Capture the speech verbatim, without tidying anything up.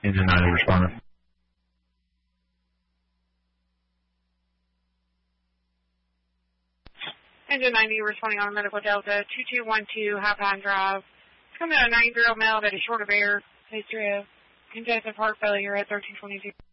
Engine ninety responding. Engine ninety responding on Medical Delta two two one two High Pine Drive. It's coming out a nine-year-old male that is short of air. History of congestive heart failure at thirteen twenty-two.